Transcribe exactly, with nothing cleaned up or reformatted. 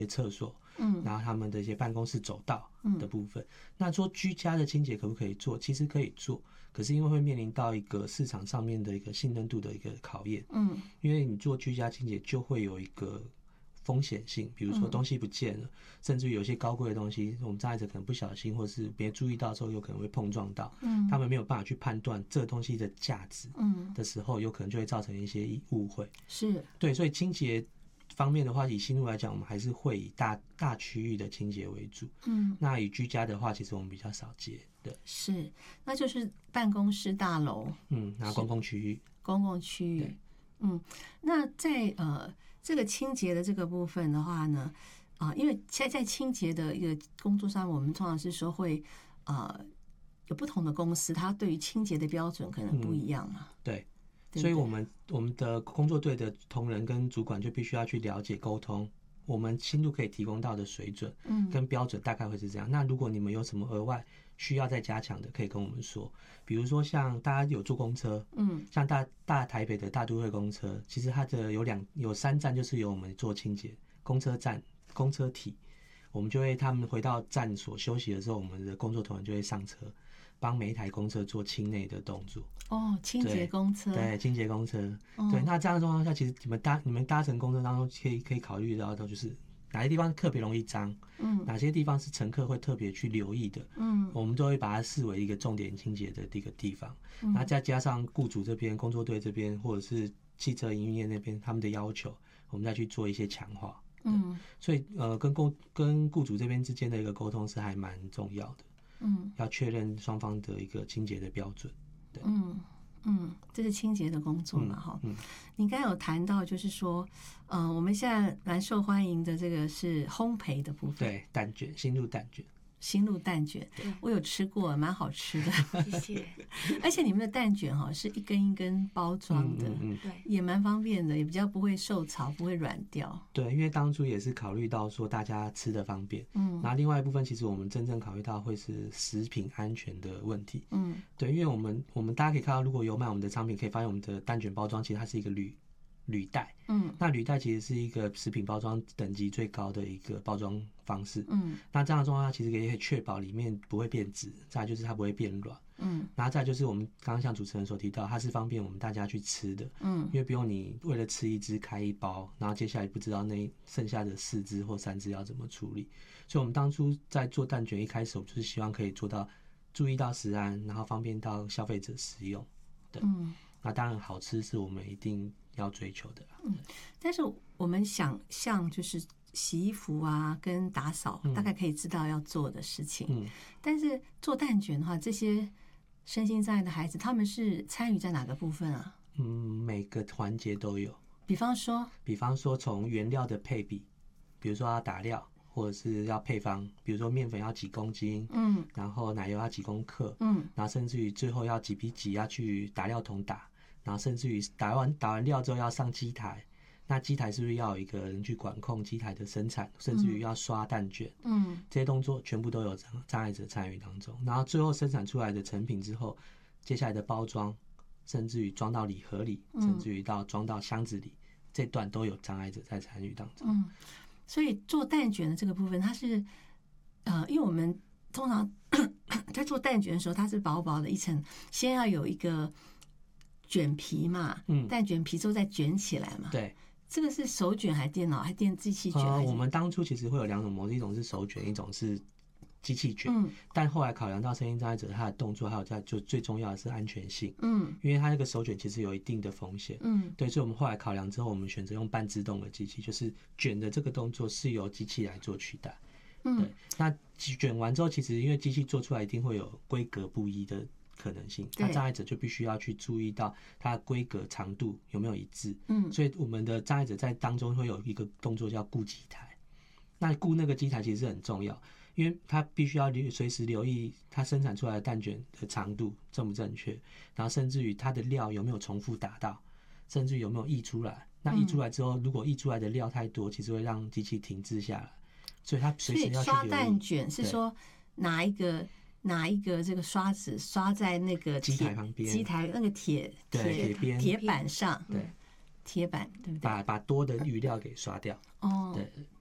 厕所，嗯，然后他们的一些办公室走道的部分。嗯、那说居家的清洁可不可以做？其实可以做，可是因为会面临到一个市场上面的一个信任度的一个考验，嗯，因为你做居家清洁就会有一个风险性，比如说东西不见了，嗯、甚至于有些高贵的东西，我们障碍者可能不小心或是没注意到的时候，有可能会碰撞到，嗯，他们没有办法去判断这东西的价值，嗯的时候，有可能就会造成一些误会， 是对， 所以清洁方面的话，以新路来讲，我们还是会以大大区域的清洁为主。嗯，那以居家的话，其实我们比较少接。对， 是，那就是办公室大楼， 嗯，那公共区域， 公共区域，嗯，那在呃这个清洁的这个部分的话呢，啊、呃，因为现在在清洁的一个工作上，我们通常是说会呃有不同的公司，它对于清洁的标准可能不一样嘛。 嗯、对。所以我们我们的工作队的同仁跟主管就必须要去了解沟通，我们新路可以提供到的水准跟标准大概会是这样。嗯、那如果你们有什么额外需要再加强的，可以跟我们说。比如说像大家有坐公车，嗯，像大大台北的大都会公车，其实它的有两有三站就是由我们做清洁，公车站、公车体，我们就会他们回到站所休息的时候，我们的工作同仁就会上车。帮每一台公车做清内的动作哦，清洁公车， 对，清洁公车，哦、对。那这样的状况下，其实你们搭你们搭乘公车当中，可以可以考虑到的就是哪些地方特别容易脏，嗯，哪些地方是乘客会特别去留意的，嗯，我们都会把它视为一个重点清洁的一个地方。嗯、那再加上雇主这边、工作队这边，或者是汽车营运业那边他们的要求，我们再去做一些强化。嗯，所以呃，跟工跟雇主这边之间的一个沟通是还蛮重要的。嗯，要确认双方的一个清洁的标准。对， 嗯嗯，这是清洁的工作嘛，哈、嗯。嗯，你刚才有谈到，就是说，嗯、呃，我们现在蛮受欢迎的这个是烘焙的部分， 对，蛋卷，新路蛋卷。 新路蛋卷，我有吃过，蛮好吃的。 谢谢。 而且你们的蛋卷哈是一根一根包装的，嗯嗯对，也蛮方便的，也比较不会受潮，不会软掉。 对，因为当初也是考虑到说大家吃的方便，嗯，然后另外一部分其实我们真正考虑到会是食品安全的问题，嗯，对，因为我们我们大家可以看到，如果有买我们的商品，可以发现我们的蛋卷包装其实它是一个铝。铝袋，嗯，那铝袋其实是一个食品包装等级最高的一个包装方式，嗯，那这样的状况下，其实可以确保里面不会变质，再来就是它不会变软，嗯，然后再来就是我们刚刚像主持人所提到，它是方便我们大家去吃的，嗯，因为不用你为了吃一只开一包，然后接下来不知道那剩下的四只或三只要怎么处理，所以我们当初在做蛋卷一开始，我们就是希望可以做到注意到食安，然后方便到消费者食用，对，嗯，那当然好吃是我们一定要追求的啦。 嗯，但是我们想象就是洗衣服啊跟打扫大概可以知道要做的事情，嗯，但是做蛋卷的话，这些身心障碍的孩子他们是参与在哪个部分啊？ 嗯，每个环节都有。 比方说比方说从原料的配比，比如说要打料或者是要配方，比如说面粉要几公斤，嗯，然后奶油要几公克，嗯，然后甚至于最后要几比几要去打料桶打，然后甚至于打完打完料之后要上机台，那机台是不是要有一个人去管控机台的生产，甚至于要刷蛋卷，嗯，这些动作全部都有障碍者参与当中。然后最后生产出来的成品之后，接下来的包装，甚至于装到礼盒里，甚至于到装到箱子里，这段都有障碍者在参与当中。嗯， 所以做蛋卷的这个部分，它是呃，因为我们通常在做蛋卷的时候，它是薄薄的一层，先要有一个卷皮嘛，嗯，蛋卷皮之后再卷起来嘛。 对， 这个是手卷还是电脑还是电机器卷？ 呃，我们当初其实会有两种模式，一种是手卷，一种是机器卷。嗯，但后来考量到身心障碍者他的动作，还有在就最重要的是安全性。嗯，因为他那个手卷其实有一定的风险。嗯，对，所以我们后来考量之后，我们选择用半自动的机器，就是卷的这个动作是由机器来做取代。嗯，对，那卷完之后，其实因为机器做出来一定会有规格不一的可能性，那障碍者就必须要去注意到它的规格长度有没有一致。嗯，所以我们的障碍者在当中会有一个动作叫顾机台。那顾那个机台其实很重要，因为它必须要随时留意它生产出来的蛋卷的长度正不正确，然后甚至于它的料有没有重复打到，甚至于有没有溢出来。那溢出来之后，如果溢出来的料太多，其实会让机器停滞下来，所以它随时要去留意。 刷蛋卷是说拿一个拿一个这个刷子刷在那个机台旁边， 机台那个铁铁边铁板上， 对， 铁板对不对？ 把把多的余料给刷掉。哦，对。